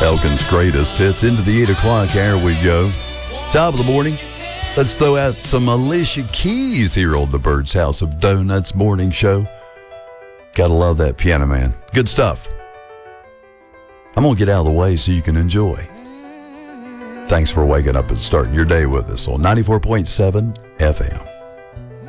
Elkin's greatest hits into the 8 o'clock hour we go. Top of the morning. Let's throw out some Alicia Keys here on the Bird's House of Donuts morning show. Gotta love that piano, man. Good stuff. I'm gonna get out of the way so you can enjoy. Thanks for waking up and starting your day with us on 94.7 FM.